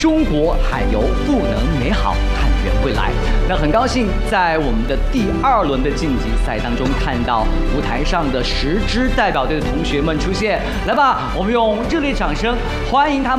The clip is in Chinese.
中国海游赋能美好，探远未来。那很高兴在我们的第2轮的晋级赛当中，看到舞台上的10支代表队的同学们出现。来吧，我们用热烈掌声欢迎他们。